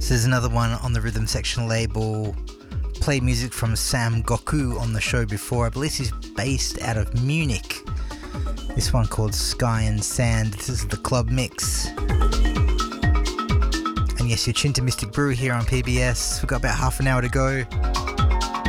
This is another one on the Rhythm Section label. Played music from Sam Goku on the show before. I believe he's based out of Munich. This one called Sky and Sand. This is the club mix. And yes, you're tuned to Mystic Brew here on PBS. We've got about half an hour to go.